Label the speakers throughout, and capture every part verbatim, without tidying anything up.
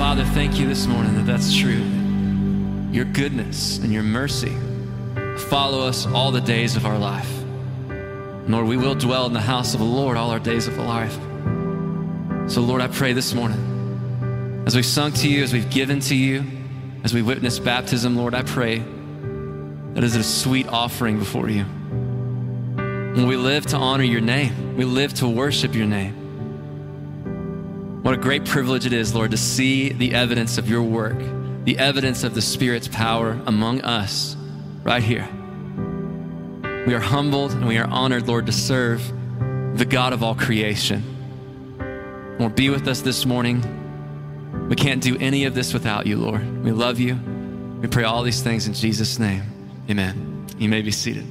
Speaker 1: Father, thank you this morning that that's true. Your goodness and your mercy follow us all the days of our life. Lord, we will dwell in the house of the Lord all our days of our life. So Lord, I pray this morning, as we've sung to you, as we've given to you, as we witness baptism, Lord, I pray that is a sweet offering before you. When we live to honor your name, we live to worship your name. What a great privilege it is, Lord, to see the evidence of your work, the evidence of the Spirit's power among us right here. We are humbled and we are honored, Lord, to serve the God of all creation. Lord, be with us this morning. We can't do any of this without you, Lord. We love you. We pray all these things in Jesus' name. Amen. You may be seated.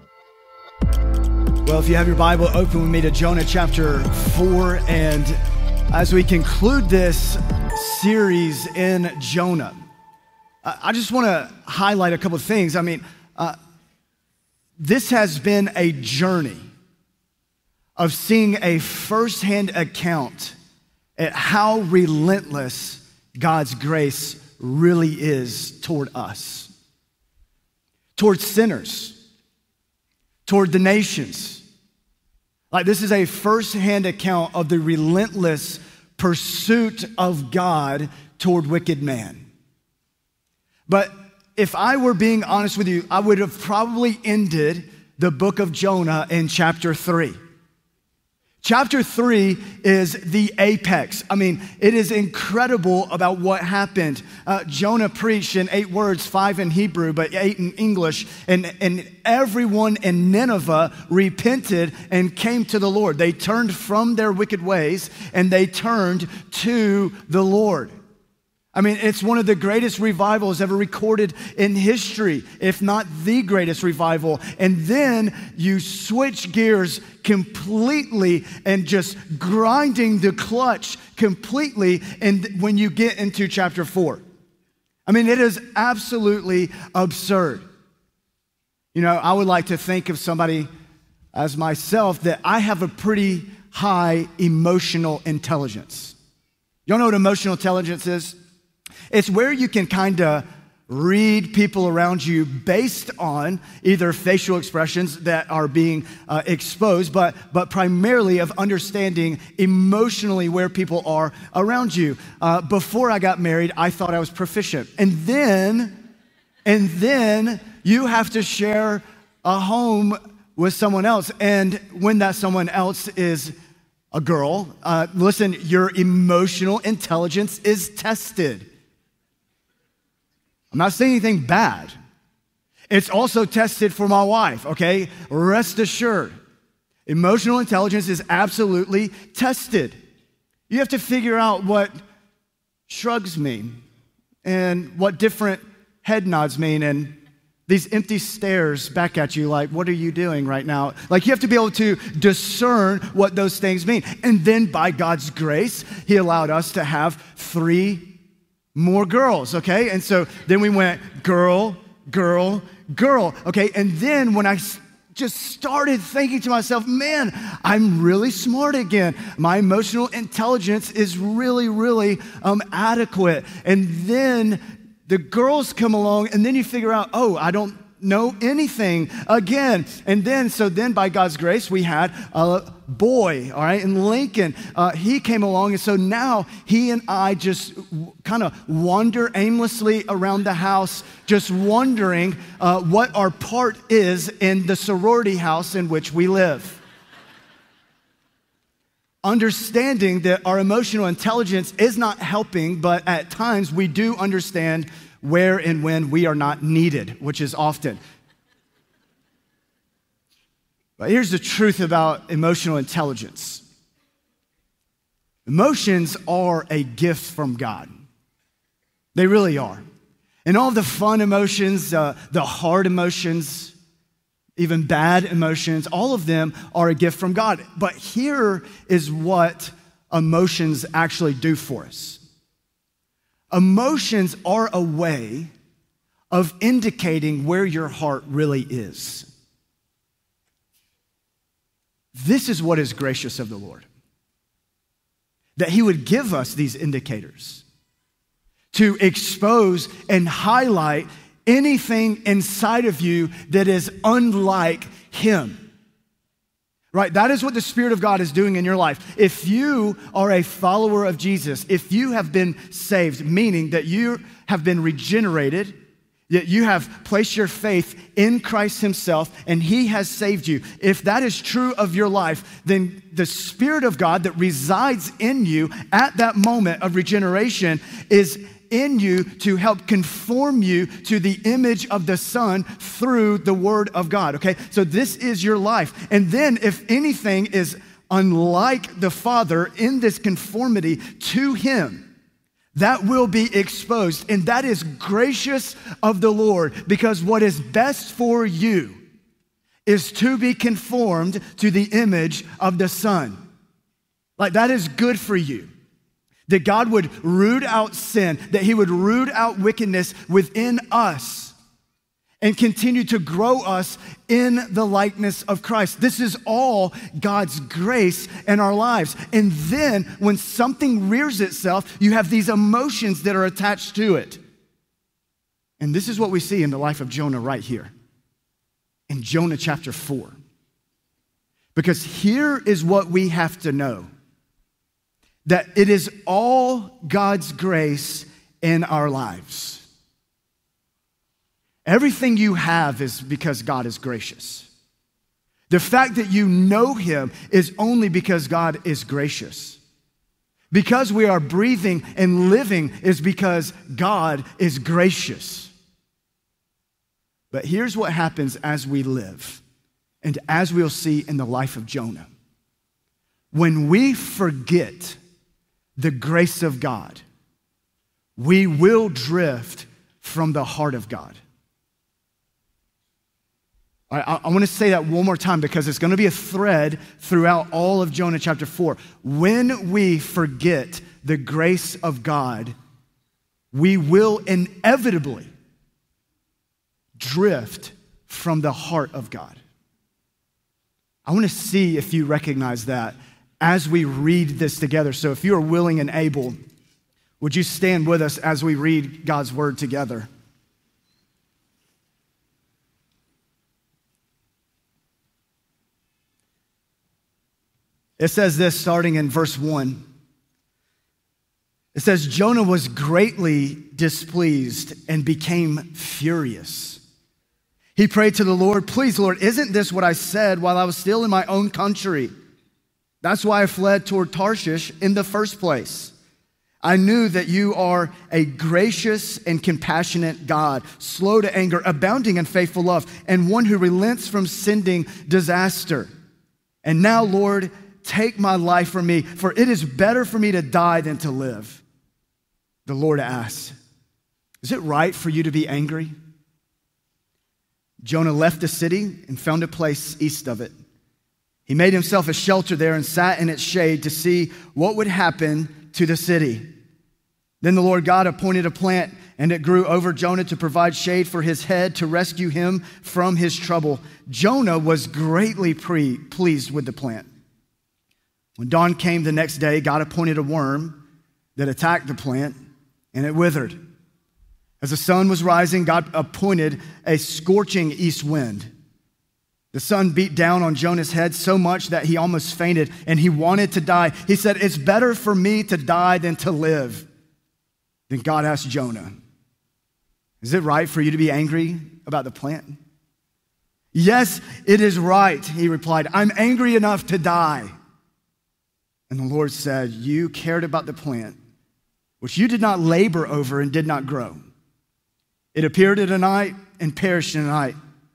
Speaker 2: Well, if you have your Bible, open with me to Jonah chapter four. And as we conclude this series in Jonah, I just want to highlight a couple of things. I mean, uh, this has been a journey of seeing a firsthand account at how relentless God's grace really is toward us, toward sinners, toward the nations. Like, this is a firsthand account of the relentless pursuit of God toward wicked man. But if I were being honest with you, I would have probably ended the book of Jonah in chapter three. Chapter three is the apex. I mean, it is incredible about what happened. Uh, Jonah preached in eight words, five in Hebrew, but eight in English. And, and everyone in Nineveh repented and came to the Lord. They turned from their wicked ways and they turned to the Lord. I mean, it's one of the greatest revivals ever recorded in history, if not the greatest revival. And then you switch gears completely and just grinding the clutch completely. And when you get into chapter four, I mean, it is absolutely absurd. You know, I would like to think of somebody as myself that I have a pretty high emotional intelligence. Y'all know what emotional intelligence is? It's where you can kind of read people around you based on either facial expressions that are being uh, exposed, but, but primarily of understanding emotionally where people are around you. Uh, before I got married, I thought I was proficient. And then, and then you have to share a home with someone else. And when that someone else is a girl, uh, listen, your emotional intelligence is tested. I'm not saying anything bad. It's also tested for my wife, okay? Rest assured. Emotional intelligence is absolutely tested. You have to figure out what shrugs mean and what different head nods mean and these empty stares back at you like, what are you doing right now? Like, you have to be able to discern what those things mean. And then by God's grace, he allowed us to have three more girls, okay? And so then we went girl, girl, girl, okay? And then when I just started thinking to myself, man, I'm really smart again. My emotional intelligence is really, really um, adequate. And then the girls come along and then you figure out, oh, I don't know anything again. And then, so then by God's grace, we had a boy, all right, and Lincoln, uh, he came along. And so now he and I just w- kind of wander aimlessly around the house, just wondering uh, what our part is in the sorority house in which we live. Understanding that our emotional intelligence is not helping, but at times we do understand where and when we are not needed, which is often. But here's the truth about emotional intelligence. Emotions are a gift from God. They really are. And all the fun emotions, uh, the hard emotions, even bad emotions, all of them are a gift from God. But here is what emotions actually do for us. Emotions are a way of indicating where your heart really is. This is what is gracious of the Lord, that he would give us these indicators. to expose and highlight anything inside of you that is unlike him. Right? That is what the Spirit of God is doing in your life. If you are a follower of Jesus, if you have been saved, meaning that you have been regenerated, that you have placed your faith in Christ himself and he has saved you, if that is true of your life, then the Spirit of God that resides in you at that moment of regeneration is in you to help conform you to the image of the Son through the Word of God, okay? So this is your life. And then if anything is unlike the Father in this conformity to him, that will be exposed. And that is gracious of the Lord, because what is best for you is to be conformed to the image of the Son. Like, that is good for you. That God would root out sin, that he would root out wickedness within us and continue to grow us in the likeness of Christ. This is all God's grace in our lives. And then when something rears itself, you have these emotions that are attached to it. And this is what we see in the life of Jonah right here in Jonah chapter four. Because here is what we have to know. That it is all God's grace in our lives. Everything you have is because God is gracious. The fact that you know him is only because God is gracious. Because we are breathing and living is because God is gracious. But here's what happens as we live, and as we'll see in the life of Jonah. When we forget the grace of God, we will drift from the heart of God. All right, I, I want to say that one more time because it's going to be a thread throughout all of Jonah chapter four. When we forget the grace of God, we will inevitably drift from the heart of God. I want to see if you recognize that as we read this together. So if you are willing and able, would you stand with us as we read God's word together? It says this starting in verse one. It says, Jonah was greatly displeased and became furious. He prayed to the Lord, please, Lord, isn't this what I said while I was still in my own country? That's why I fled toward Tarshish in the first place. I knew that you are a gracious and compassionate God, slow to anger, abounding in faithful love, and one who relents from sending disaster. And now, Lord, take my life from me, for it is better for me to die than to live. The Lord asked, is it right for you to be angry? Jonah left the city and found a place east of it. He made himself a shelter there and sat in its shade to see what would happen to the city. Then the Lord God appointed a plant, and it grew over Jonah to provide shade for his head to rescue him from his trouble. Jonah was greatly pre- pleased with the plant. When dawn came the next day, God appointed a worm that attacked the plant, and it withered. As the sun was rising, God appointed a scorching east wind. The sun beat down on Jonah's head so much that he almost fainted and he wanted to die. He said, it's better for me to die than to live. Then God asked Jonah, is it right for you to be angry about the plant? Yes, it is right, he replied. I'm angry enough to die. And the Lord said, you cared about the plant, which you did not labor over and did not grow. It appeared in a night and perished in a night.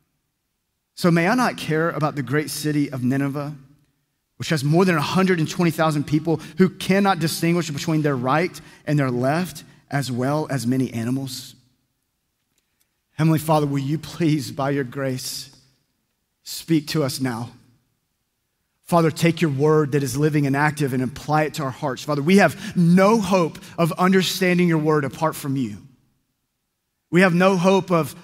Speaker 2: So may I not care about the great city of Nineveh, which has more than one hundred twenty thousand people who cannot distinguish between their right and their left, as well as many animals? Heavenly Father, will you please, by your grace, speak to us now? Father, take your word that is living and active and apply it to our hearts. Father, we have no hope of understanding your word apart from you. We have no hope of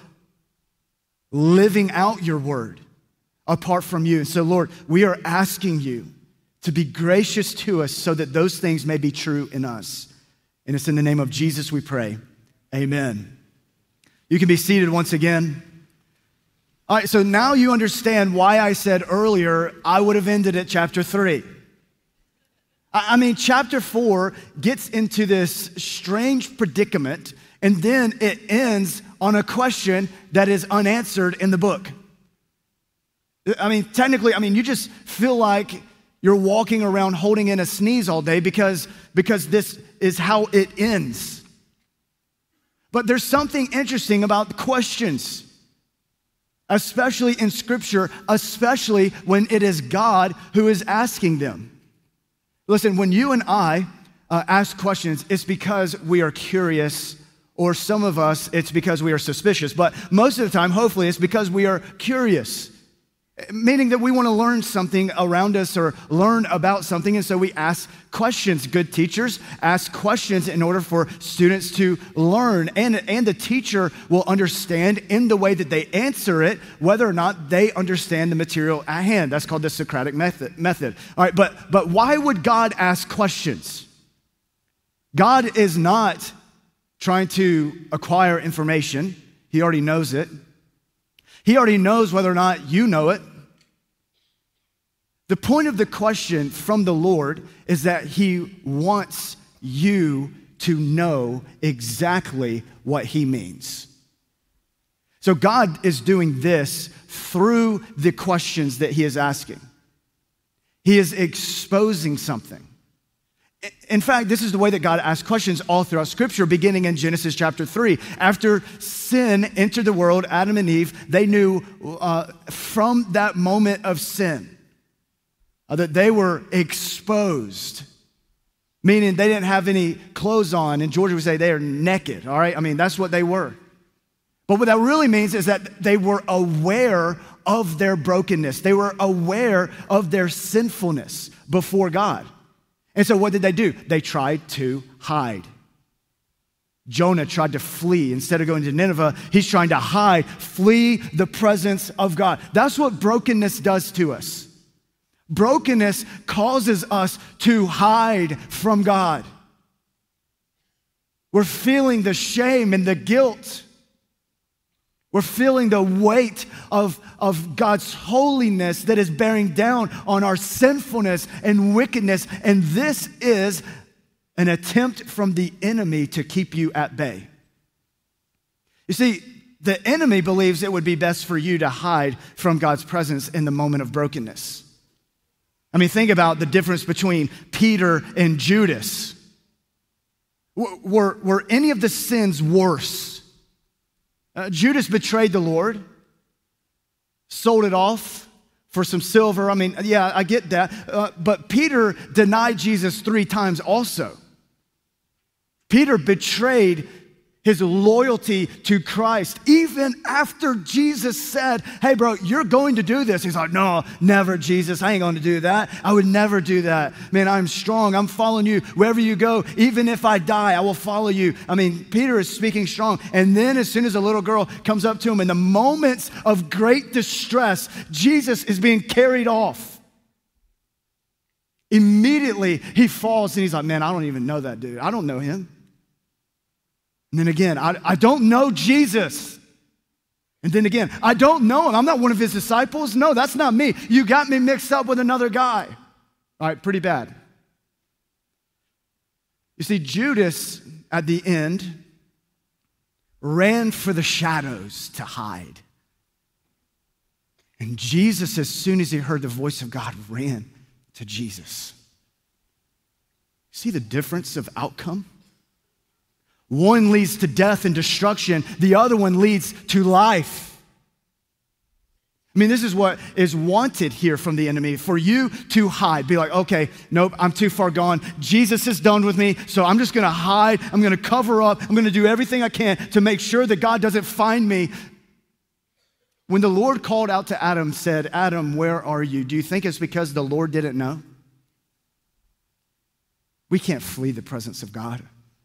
Speaker 2: living out your word apart from you. And so, Lord, we are asking you to be gracious to us so that those things may be true in us. And it's in the name of Jesus we pray. Amen. You can be seated once again. All right, so now you understand why I said earlier I would have ended at chapter three. I mean, chapter four gets into this strange predicament, and then it ends on a question that is unanswered in the book. I mean, technically, I mean, you just feel like you're walking around holding in a sneeze all day because, because this is how it ends. But there's something interesting about the questions, especially in Scripture, especially when it is God who is asking them. Listen, when you and I uh, ask questions, it's because we are curious, or some of us, it's because we are suspicious. But most of the time, hopefully, it's because we are curious, meaning that we want to learn something around us or learn about something, and so we ask questions. Good teachers ask questions in order for students to learn, and, and the teacher will understand in the way that they answer it whether or not they understand the material at hand. That's called the Socratic method. method. All right, but, but why would God ask questions? God is not trying to acquire information. He already knows it. He already knows whether or not you know it. The point of the question from the Lord is that He wants you to know exactly what He means. So God is doing this through the questions that He is asking. He is exposing something. In fact, this is the way that God asks questions all throughout Scripture, beginning in Genesis chapter three. After sin entered the world, Adam and Eve, they knew uh, from that moment of sin uh, that they were exposed, meaning they didn't have any clothes on. And Georgia would say they are naked, all right? I mean, that's what they were. But what that really means is that they were aware of their brokenness. They were aware of their sinfulness before God. And so what did they do? They tried to hide. Jonah tried to flee. Instead of going to Nineveh, he's trying to hide, flee the presence of God. That's what brokenness does to us. Brokenness causes us to hide from God. We're feeling the shame and the guilt. We're feeling the weight of, of God's holiness that is bearing down on our sinfulness and wickedness. And this is an attempt from the enemy to keep you at bay. You see, the enemy believes it would be best for you to hide from God's presence in the moment of brokenness. I mean, think about the difference between Peter and Judas. Were, were any of the sins worse? Uh, Judas betrayed the Lord, sold it off for some silver. I mean, yeah, I get that. Uh, but Peter denied Jesus three times also. Peter betrayed his loyalty to Christ, even after Jesus said, hey, bro, you're going to do this. He's like, no, never, Jesus. I ain't going to do that. I would never do that. Man, I'm strong. I'm following you wherever you go. Even if I die, I will follow you. I mean, Peter is speaking strong. And then as soon as a little girl comes up to him, in the moments of great distress, Jesus is being carried off. Immediately, he falls and he's like, man, I don't even know that dude. I don't know him. And then again, I, I don't know Jesus. And then again, I don't know him. I'm not one of his disciples. No, that's not me. You got me mixed up with another guy. All right, pretty bad. You see, Judas, at the end, ran for the shadows to hide. And Jesus, as soon as he heard the voice of God, ran to Jesus. See the difference of outcome? One leads to death and destruction. The other one leads to life. I mean, this is what is wanted here from the enemy, for you to hide. Be like, okay, nope, I'm too far gone. Jesus is done with me, so I'm just going to hide. I'm going to cover up. I'm going to do everything I can to make sure that God doesn't find me. When the Lord called out to Adam, said, Adam, where are you? Do you think it's because the Lord didn't know? We can't flee the presence of God.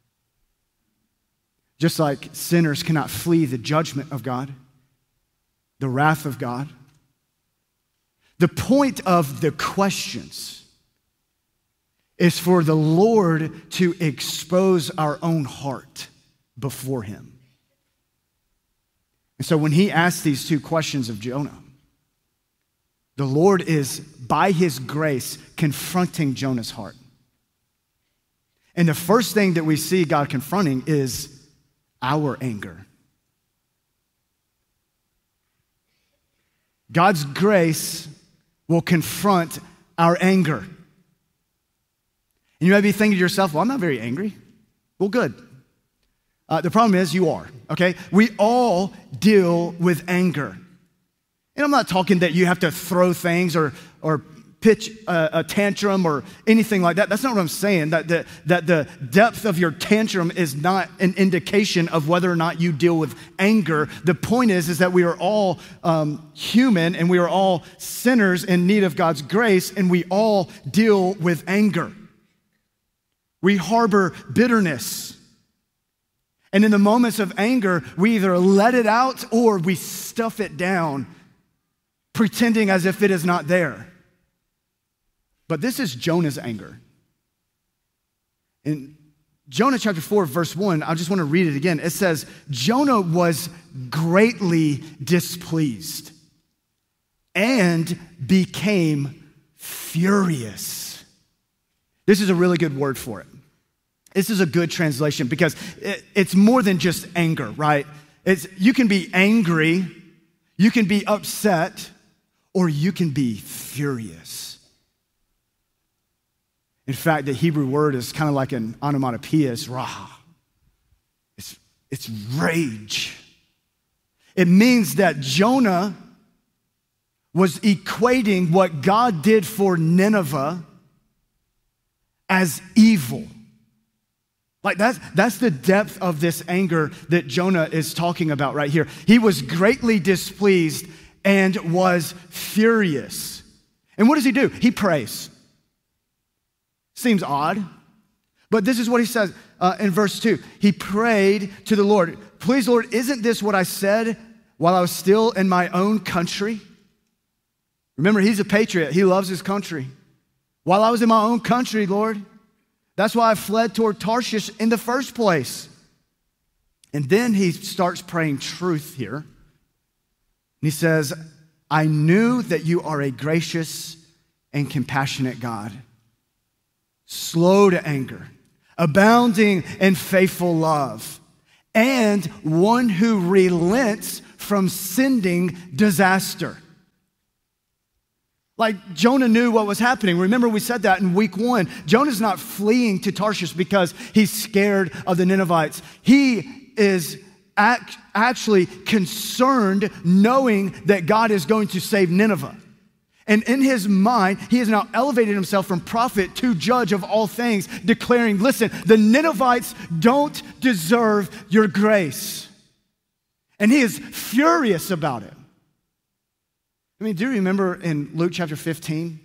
Speaker 2: Just like sinners cannot flee the judgment of God, the wrath of God. The point of the questions is for the Lord to expose our own heart. before him. And so when he asks these two questions of Jonah, the Lord is, by his grace, confronting Jonah's heart. And the first thing that we see God confronting is our anger. God's grace will confront our anger. And you may be thinking to yourself, well, I'm not very angry. Well, good. Uh, the problem is you are, okay? We all deal with anger. And I'm not talking that you have to throw things or, or pitch a, a tantrum or anything like that. That's not what I'm saying. That the, that the depth of your tantrum is not an indication of whether or not you deal with anger. The point is, is that we are all um, human and we are all sinners in need of God's grace, and we all deal with anger. We harbor bitterness. And in the moments of anger, we either let it out or we stuff it down, pretending as if it is not there. But this is Jonah's anger. In Jonah chapter four, verse one, I just want to read it again. It says, Jonah was greatly displeased and became furious. This is a really good word for it. This is a good translation because it, it's more than just anger, right? It's, you can be angry, you can be upset, or you can be furious. In fact, the Hebrew word is kind of like an onomatopoeia, it's rah. It's, it's rage. It means that Jonah was equating what God did for Nineveh as evil. Like that's, that's the depth of this anger that Jonah is talking about right here. He was greatly displeased and was furious. And what does he do? He prays. Seems odd, but this is what he says uh, in verse two. He prayed to the Lord, please, Lord, isn't this what I said while I was still in my own country? Remember, he's a patriot. He loves his country. While I was in my own country, Lord, that's why I fled toward Tarshish in the first place. And then he starts praying truth here. He says, I knew that you are a gracious and compassionate God, slow to anger, abounding in faithful love, and one who relents from sending disaster. Like Jonah knew what was happening. Remember, we said that in week one. Jonah's not fleeing to Tarshish because he's scared of the Ninevites. He is act- actually concerned knowing that God is going to save Nineveh. And in his mind, he has now elevated himself from prophet to judge of all things, declaring, listen, the Ninevites don't deserve your grace. And he is furious about it. I mean, do you remember in Luke chapter fifteen,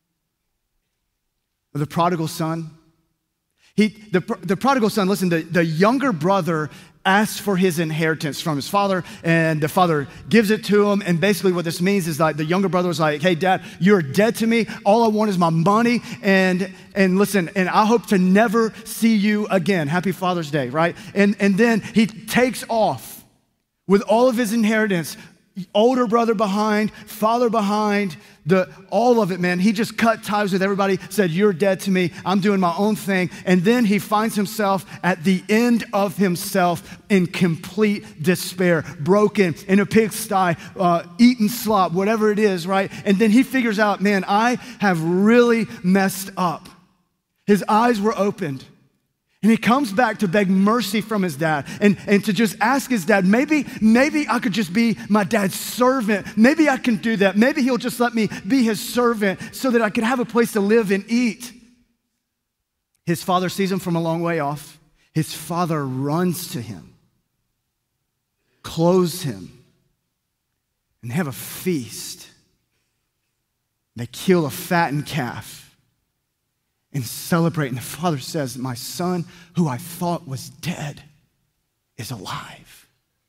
Speaker 2: the prodigal son? He, the, the prodigal son, listen, the, the younger brother asks for his inheritance from his father, and the father gives it to him. And basically what this means is like the younger brother was like, hey, Dad, you're dead to me. All I want is my money. And and listen, and I hope to never see you again. Happy Father's Day, right? And, and then he takes off with all of his inheritance, older brother behind, father behind, the all of it, man. He just cut ties with everybody, said, you're dead to me. I'm doing my own thing. And then he finds himself at the end of himself in complete despair, broken in a pigsty, uh, eating slop, whatever it is, right? And then he figures out, man, I have really messed up. His eyes were opened. And he comes back to beg mercy from his dad and, and to just ask his dad, maybe, maybe I could just be my dad's servant. Maybe I can do that. Maybe he'll just let me be his servant so that I can have a place to live and eat. His father sees him from a long way off. His father runs to him, clothes him, and they have a feast. They kill a fattened calf and celebrate. And the father says, my son, who I thought was dead, is alive.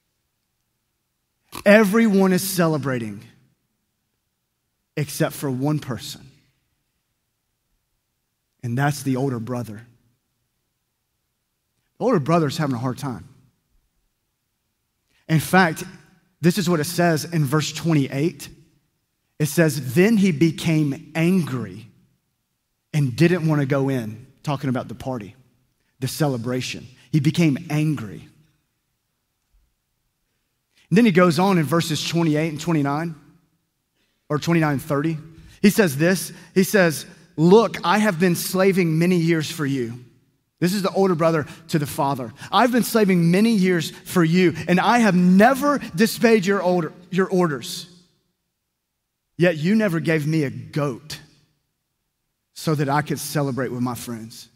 Speaker 2: Everyone is celebrating except for one person. And that's the older brother. The older brother's having a hard time. In fact, this is what it says in verse twenty-eight. It says, then he became angry and didn't want to go in, talking about the party, the celebration. He became angry. And then he goes on in verses twenty-eight and twenty-nine, or twenty-nine and thirty. He says this, he says, look, I have been slaving many years for you. This is the older brother to the father. I've been slaving many years for you, and I have never disobeyed your order, your orders. Yet you never gave me a goat so that I could celebrate with my friends.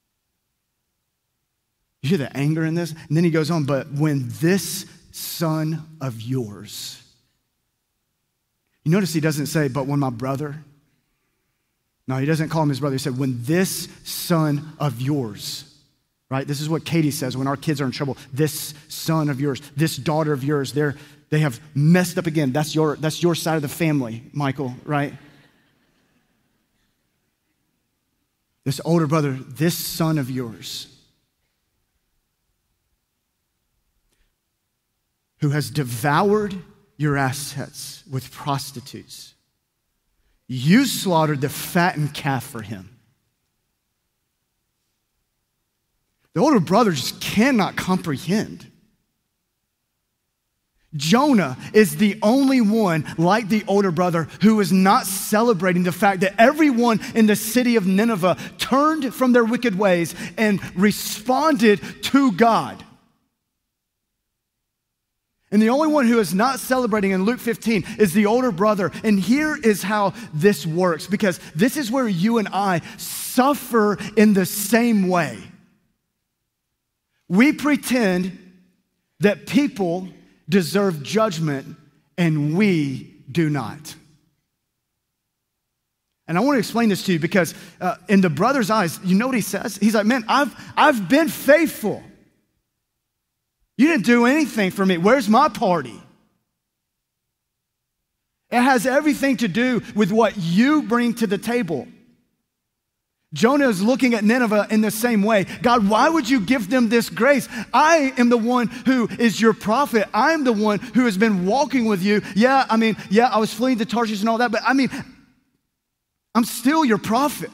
Speaker 2: You hear the anger in this? And then he goes on, but when this son of yours, you notice he doesn't say, but when my brother. No, he doesn't call him his brother. He said, when this son of yours, right? This is what Katie says when our kids are in trouble. This son of yours, this daughter of yours, they're, they have messed up again. That's your, that's your side of the family, Michael, right? This older brother, this son of yours, who has devoured your assets with prostitutes. You slaughtered the fattened calf for him. The older brother just cannot comprehend. Jonah is the only one, like the older brother, who is not celebrating the fact that everyone in the city of Nineveh turned from their wicked ways and responded to God. And the only one who is not celebrating in Luke fifteen is the older brother. And here is how this works, because this is where you and I suffer in the same way. We pretend that people deserve judgment and we do not. And I want to explain this to you because uh, in the brother's eyes, you know what he says? He's like, man, I've, I've been faithful. You didn't do anything for me. Where's my party? It has everything to do with what you bring to the table. Jonah is looking at Nineveh in the same way. God, why would you give them this grace? I am the one who is your prophet. I'm the one who has been walking with you. Yeah, I mean, yeah, I was fleeing to Tarshish and all that, but I mean, I'm still your prophet.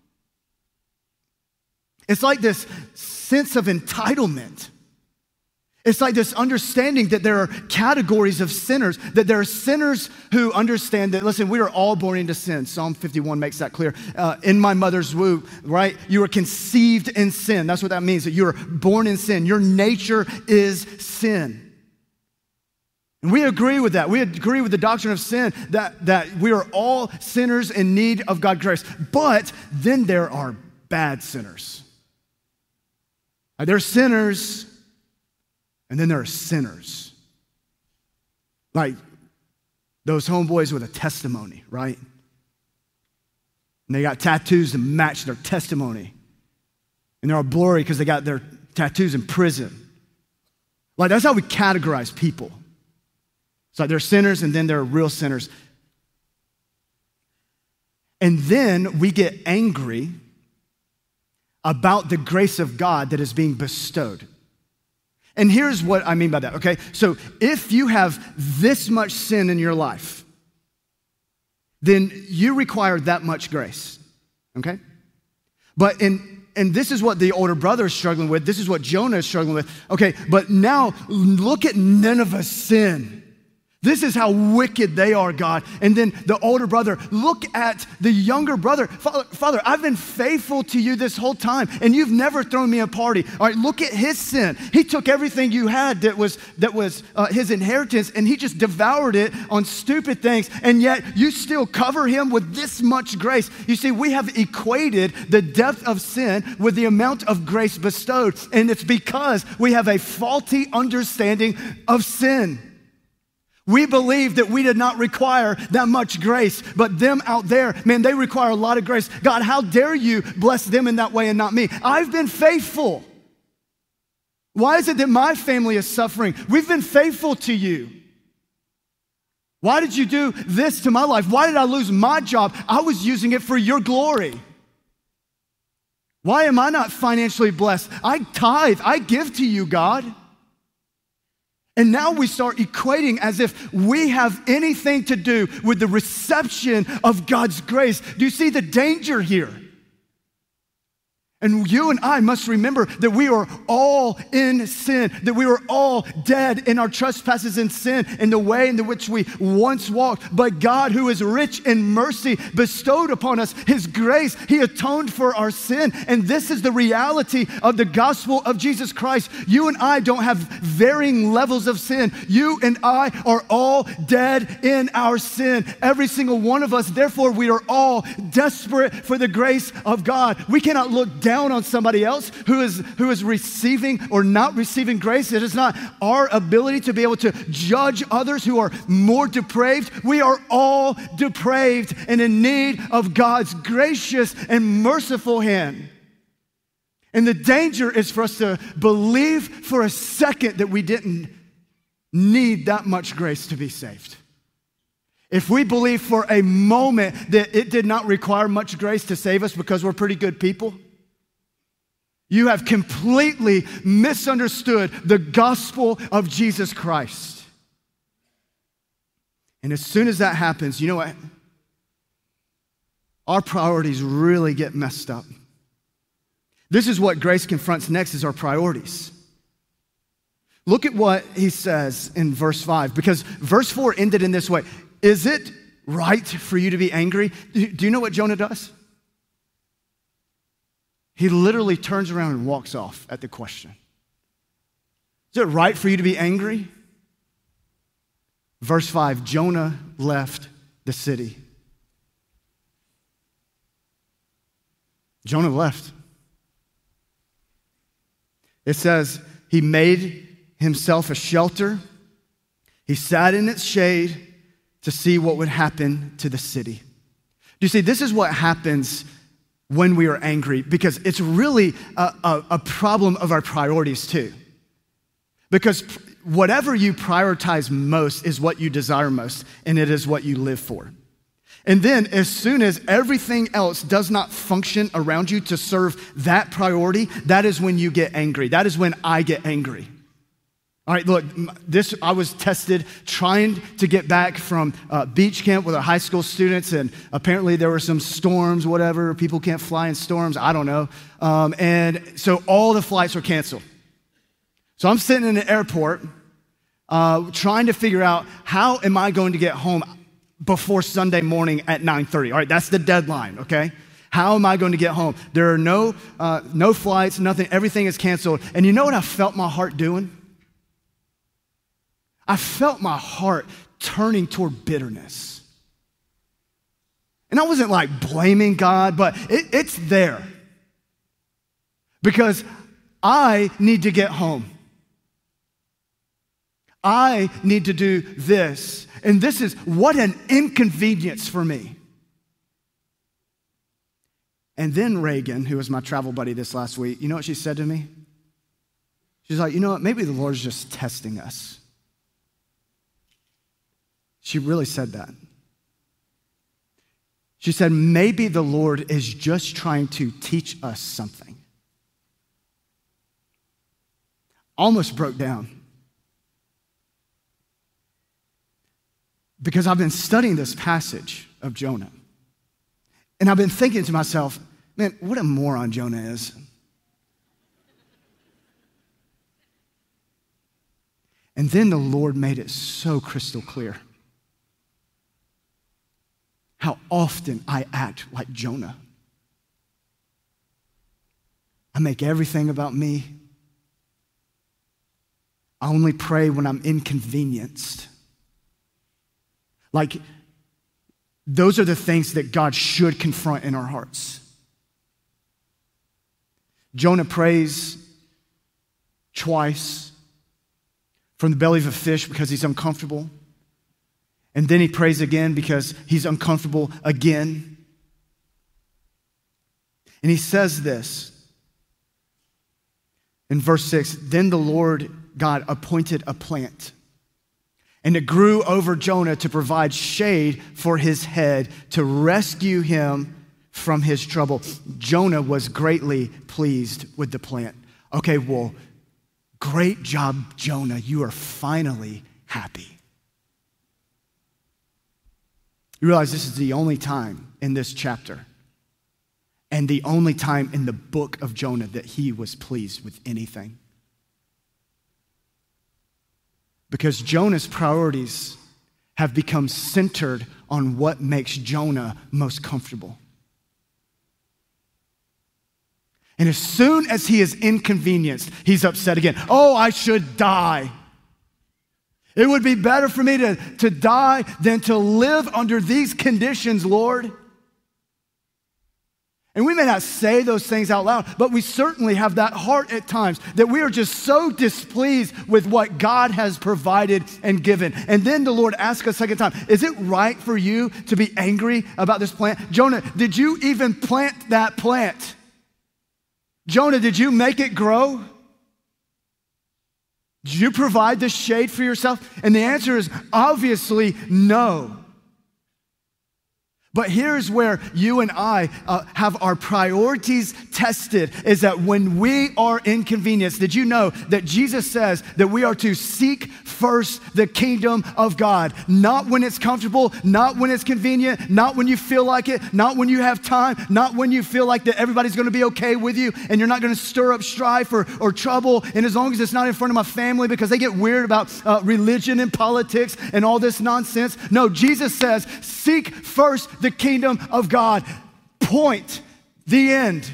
Speaker 2: It's like this sense of entitlement. It's like this understanding that there are categories of sinners, that there are sinners who understand that, listen, we are all born into sin. Psalm fifty-one makes that clear. Uh, in my mother's womb, right? You were conceived in sin. That's what that means, that you were born in sin. Your nature is sin. And we agree with that. We agree with the doctrine of sin, that, that we are all sinners in need of God's grace. But then there are bad sinners. Uh, there are sinners. And then there are sinners, like those homeboys with a testimony, right? And they got tattoos to match their testimony. And they're all blurry because they got their tattoos in prison. Like, that's how we categorize people. It's like they're sinners and then there are real sinners. And then we get angry about the grace of God that is being bestowed. And here's what I mean by that, okay? So if you have this much sin in your life, then you require that much grace, okay? But in, and this is what the older brother is struggling with. This is what Jonah is struggling with. Okay, but now look at Nineveh's sin. This is how wicked they are, God. And then the older brother, look at the younger brother. Father, Father, I've been faithful to you this whole time, and you've never thrown me a party. All right, look at his sin. He took everything you had that was, that was uh, his inheritance, and he just devoured it on stupid things, and yet you still cover him with this much grace. You see, we have equated the depth of sin with the amount of grace bestowed, and it's because we have a faulty understanding of sin. We believe that we did not require that much grace, but them out there, man, they require a lot of grace. God, how dare you bless them in that way and not me? I've been faithful. Why is it that my family is suffering? We've been faithful to you. Why did you do this to my life? Why did I lose my job? I was using it for your glory. Why am I not financially blessed? I tithe, I give to you, God. And now we start equating as if we have anything to do with the reception of God's grace. Do you see the danger here? And you and I must remember that we are all in sin, that we were all dead in our trespasses and sin in the way in which we once walked. But God, who is rich in mercy, bestowed upon us his grace. He atoned for our sin. And this is the reality of the gospel of Jesus Christ. You and I don't have varying levels of sin. You and I are all dead in our sin. Every single one of us. Therefore, we are all desperate for the grace of God. We cannot look down on somebody else who is who is receiving or not receiving grace. It is not our ability to be able to judge others who are more depraved. We are all depraved and in need of God's gracious and merciful hand. And the danger is for us to believe for a second that we didn't need that much grace to be saved. If we believe for a moment that it did not require much grace to save us because we're pretty good people, you have completely misunderstood the gospel of Jesus Christ. And as soon as that happens, you know what? Our priorities really get messed up. This is what grace confronts next, is our priorities. Look at what he says in verse five, because verse four ended in this way. Is it right for you to be angry? Do you know what Jonah does? He literally turns around and walks off at the question. Is it right for you to be angry? Verse five, Jonah left the city. Jonah left. It says he made himself a shelter. He sat in its shade to see what would happen to the city. Do you see, this is what happens when we are angry, because it's really a, a, a problem of our priorities too. Because whatever you prioritize most is what you desire most, and it is what you live for. And then as soon as everything else does not function around you to serve that priority, that is when you get angry. That is when I get angry. All right, look, this I was tested trying to get back from uh, beach camp with our high school students, and apparently there were some storms, whatever. People can't fly in storms, I don't know. Um, and so all the flights were canceled. So I'm sitting in the airport uh, trying to figure out how am I going to get home before Sunday morning at nine thirty. All right, that's the deadline, okay? How am I going to get home? There are no, uh, no flights, nothing, everything is canceled. And you know what I felt my heart doing? I felt my heart turning toward bitterness. And I wasn't like blaming God, but it, it's there. Because I need to get home. I need to do this. And this is what an inconvenience for me. And then Reagan, who was my travel buddy this last week, you know what she said to me? She's like, you know what, maybe the Lord's just testing us. She really said that. She said, maybe the Lord is just trying to teach us something. Almost broke down. Because I've been studying this passage of Jonah. And I've been thinking to myself, man, what a moron Jonah is. And then the Lord made it so crystal clear how often I act like Jonah. I make everything about me. I only pray when I'm inconvenienced. Like, those are the things that God should confront in our hearts. Jonah prays twice from the belly of a fish because he's uncomfortable. And then he prays again because he's uncomfortable again. And he says this in verse six, then the Lord God appointed a plant, and it grew over Jonah to provide shade for his head, to rescue him from his trouble. Jonah was greatly pleased with the plant. Okay, well, Great job, Jonah. You are finally happy. You realize this is the only time in this chapter and the only time in the book of Jonah that he was pleased with anything. Because Jonah's priorities have become centered on what makes Jonah most comfortable. And as soon as he is inconvenienced, he's upset again. Oh, I should die. It would be better for me to, to die than to live under these conditions, Lord. And we may not say those things out loud, but we certainly have that heart at times that we are just so displeased with what God has provided and given. And then the Lord asks us a second time, is it right for you to be angry about this plant? Jonah, did you even plant that plant? Jonah, did you make it grow? Did you provide the shade for yourself? And the answer is obviously no. But here's where you and I uh, have our priorities tested, is that when we are inconvenienced, did you know that Jesus says that we are to seek first the kingdom of God? Not when it's comfortable, not when it's convenient, not when you feel like it, not when you have time, not when you feel like that everybody's gonna be okay with you and you're not gonna stir up strife or, or trouble, and as long as it's not in front of my family because they get weird about uh, religion and politics and all this nonsense. No, Jesus says, seek first the kingdom of God. Point. The end.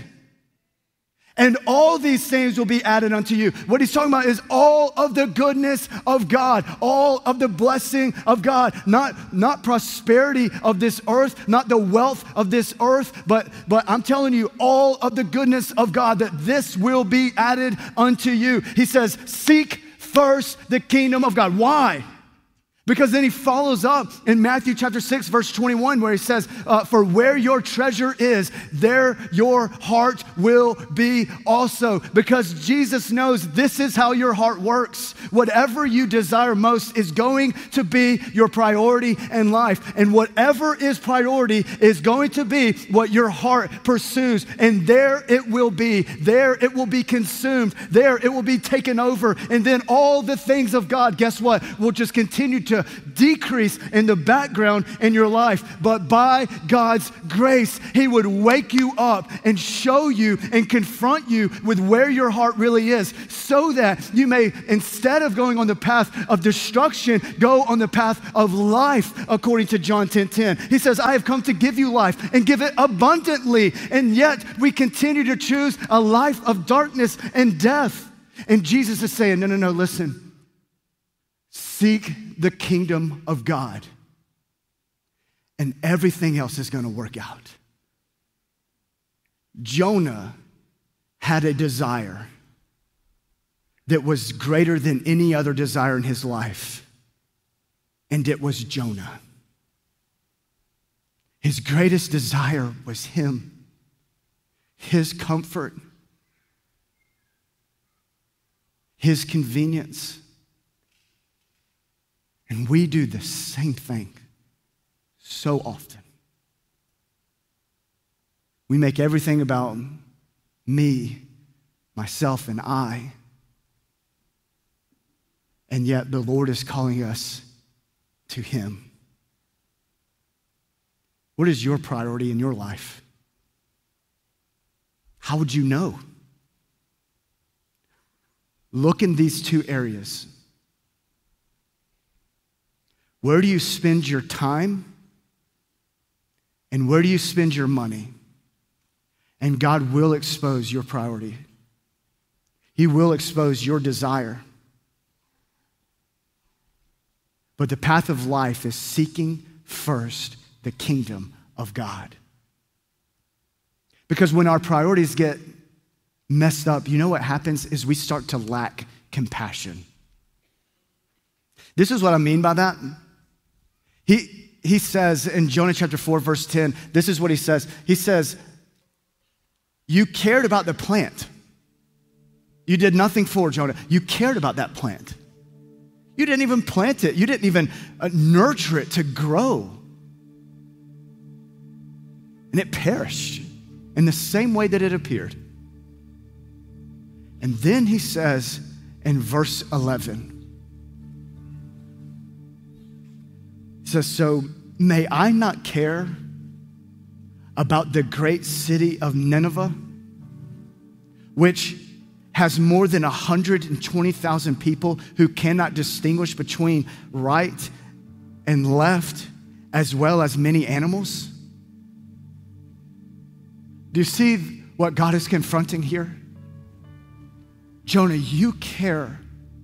Speaker 2: And all these things will be added unto you. What he's talking about is all of the goodness of God, all of the blessing of God, not, not prosperity of this earth, not the wealth of this earth, but, but I'm telling you, all of the goodness of God, that this will be added unto you. He says, seek first the kingdom of God. Why? Because then he follows up in Matthew chapter six, verse twenty-one, where he says, uh, for where your treasure is, there your heart will be also. Because Jesus knows this is how your heart works. Whatever you desire most is going to be your priority in life. And whatever is priority is going to be what your heart pursues. And there it will be. There it will be consumed. There it will be taken over. And then all the things of God, guess what, will just continue to to decrease in the background in your life. But by God's grace, he would wake you up and show you and confront you with where your heart really is, so that you may, instead of going on the path of destruction, go on the path of life, according to John ten ten. He says, I have come to give you life and give it abundantly. And yet we continue to choose a life of darkness and death. And Jesus is saying, no, no, no, listen. Seek the kingdom of God, and everything else is going to work out. Jonah had a desire that was greater than any other desire in his life, and it was Jonah. His greatest desire was him, his comfort, his convenience. And we do the same thing so often. We make everything about me, myself, and I. And yet the Lord is calling us to him. What is your priority in your life? How would you know? Look in these two areas. Where do you spend your time? And where do you spend your money? And God will expose your priority. He will expose your desire. But the path of life is seeking first the kingdom of God. Because when our priorities get messed up, you know what happens is we start to lack compassion. This is what I mean by that. He, he says in Jonah chapter four, verse ten, this is what he says. He says, you cared about the plant. You did nothing for Jonah. You cared about that plant. You didn't even plant it. You didn't even uh, nurture it to grow. And it perished in the same way that it appeared. And then he says, in verse eleven. It says, so may I not care about the great city of Nineveh, which has more than one hundred twenty thousand people who cannot distinguish between right and left, as well as many animals? Do you see what God is confronting here? Jonah, you care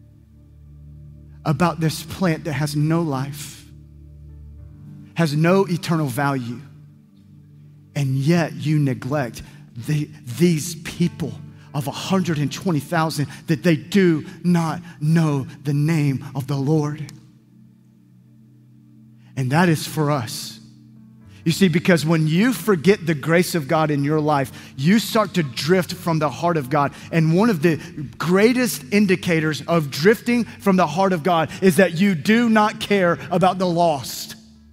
Speaker 2: about this plant that has no life, has no eternal value, and yet you neglect the, these people of one hundred twenty thousand that they do not know the name of the Lord. And that is for us. You see, because when you forget the grace of God in your life, you start to drift from the heart of God. And one of the greatest indicators of drifting from the heart of God is that you do not care about the lost.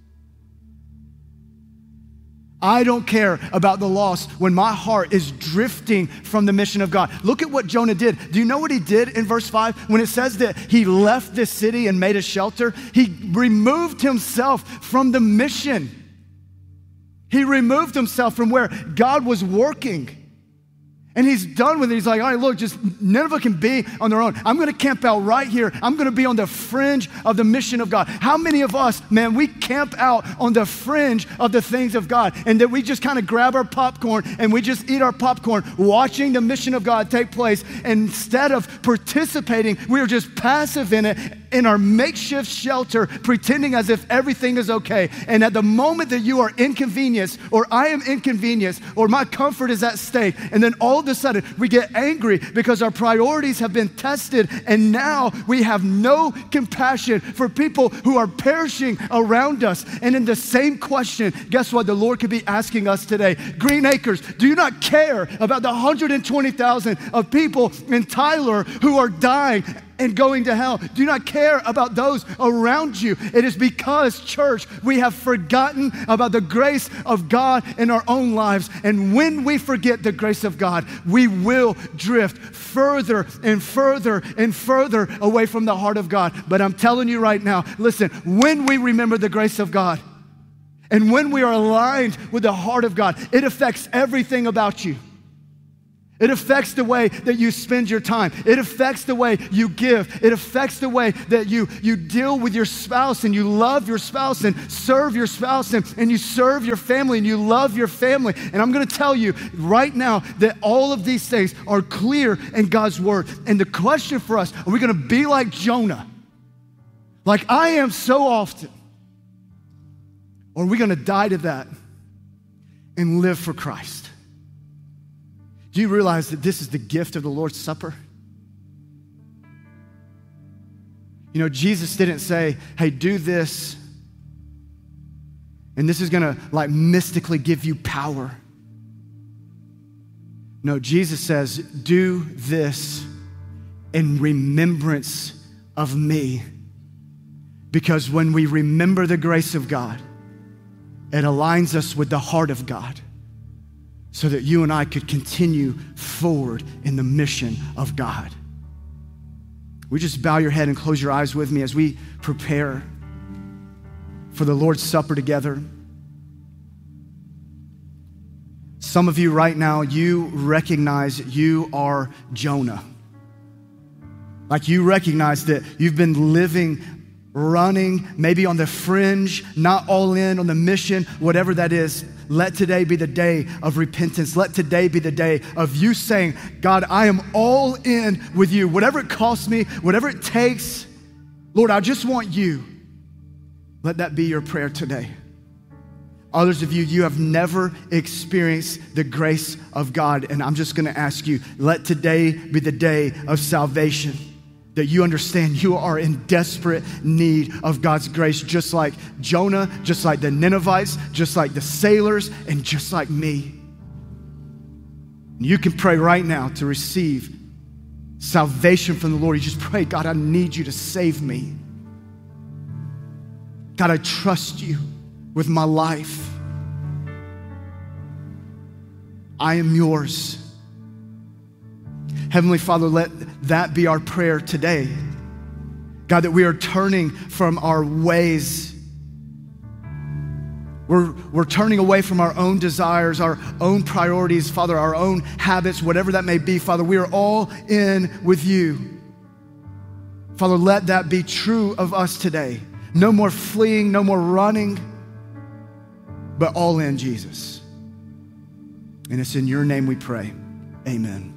Speaker 2: I don't care about the lost when my heart is drifting from the mission of God. Look at what Jonah did. Do you know what he did in verse five? When it says that he left this city and made a shelter, he removed himself from the mission. He removed himself from where God was working. And he's done with it. He's like, all right, look, just Nineveh can be on their own. I'm going to camp out right here. I'm going to be on the fringe of the mission of God. How many of us, man, we camp out on the fringe of the things of God, and that we just kind of grab our popcorn and we just eat our popcorn, watching the mission of God take place. And instead of participating, we are just passive in it, in our makeshift shelter, pretending as if everything is okay. And at the moment that you are inconvenienced, or I am inconvenienced, or my comfort is at stake, and then all of a sudden we get angry because our priorities have been tested, and now we have no compassion for people who are perishing around us. And in the same question, guess what the Lord could be asking us today? Green Acres, do you not care about the one hundred twenty thousand of people in Tyler who are dying and going to hell? Do you not care about those around you? It is because, church, we have forgotten about the grace of God in our own lives. And when we forget the grace of God, we will drift further and further and further away from the heart of God. But I'm telling you right now, listen, when we remember the grace of God, and when we are aligned with the heart of God, it affects everything about you. It affects the way that you spend your time. It affects the way you give. It affects the way that you, you deal with your spouse, and you love your spouse and serve your spouse, and, and you serve your family and you love your family. And I'm gonna tell you right now that all of these things are clear in God's word. And the question for us, are we gonna be like Jonah, like I am so often? Or are we gonna die to that and live for Christ? Do you realize that this is the gift of the Lord's Supper? You know, Jesus didn't say, hey, do this, and this is gonna like mystically give you power. No, Jesus says, do this in remembrance of me. Because when we remember the grace of God, it aligns us with the heart of God, so that you and I could continue forward in the mission of God. We just bow your head and close your eyes with me as we prepare for the Lord's Supper together. Some of you right now, you recognize you are Jonah. Like you recognize that you've been living, running, maybe on the fringe, not all in on the mission, whatever that is. Let today be the day of repentance. Let today be the day of you saying, God, I am all in with you. Whatever it costs me, whatever it takes, Lord, I just want you. Let that be your prayer today. Others of you, you have never experienced the grace of God. And I'm just gonna ask you, let today be the day of salvation. That you understand you are in desperate need of God's grace, just like Jonah, just like the Ninevites, just like the sailors, and just like me. You can pray right now to receive salvation from the Lord. You just pray, God, I need you to save me. God, I trust you with my life. I am yours. Heavenly Father, let that be our prayer today. God, that we are turning from our ways. We're, we're turning away from our own desires, our own priorities, Father, our own habits, whatever that may be. Father, we are all in with you. Father, let that be true of us today. No more fleeing, no more running, but all in Jesus. And it's in your name we pray. Amen.